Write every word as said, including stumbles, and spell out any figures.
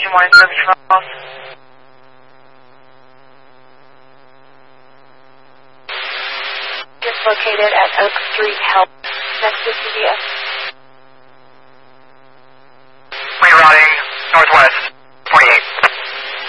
Morning Service Falls. It's located at Oak Street Health, next to C V S.